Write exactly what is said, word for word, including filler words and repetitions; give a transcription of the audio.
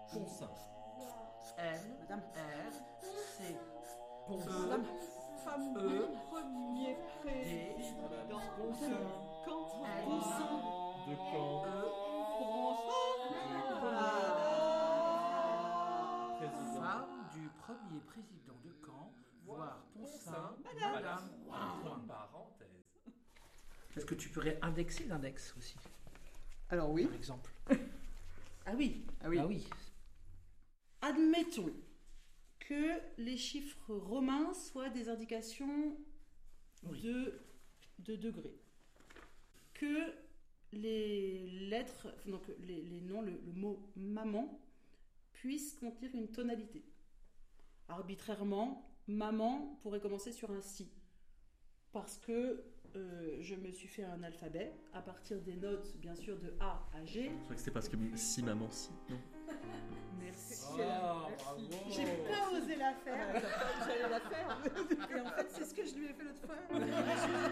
Poncin. N, Madame. R, C, Poncin. Madame. Femme. E, Premier D, Poncin. Quand. N, Poncin. De Caen. E, Président. femme du premier président de Caen, voire Poncin, Madame. Madame. Point parenthèse. Est-ce que tu pourrais indexer l'index aussi, Alors oui. par exemple? Ah oui. Ah oui. Ah oui. Admettons que les chiffres romains soient des indications Oui. de, de degrés. Que les lettres, donc les, les noms, le, le mot maman puisse contenir une tonalité. Arbitrairement, maman pourrait commencer sur un si. Parce que euh, je me suis fait un alphabet à partir des notes, bien sûr, de A à G. Je crois que c'était parce que si maman si, non? Merci. Ah, bravo. J'ai pas osé la faire. J'allais la faire. Et en fait, c'est ce que je lui ai fait l'autre fois. Je me suis